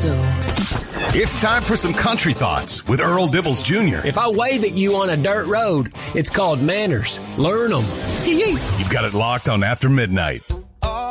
so. It's time for some country thoughts with Earl Dibbles Jr. If I wave at you on a dirt road, it's called manners. Learn them. You've got it locked on After Midnight.